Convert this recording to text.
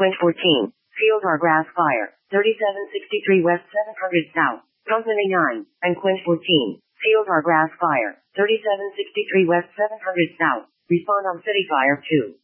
Quint 14, Field or Grass Fire, 3763 West 700 South, Company 9, and Quint 14, Field or Grass Fire, 3763 West 700 South. Respond on City Fire 2.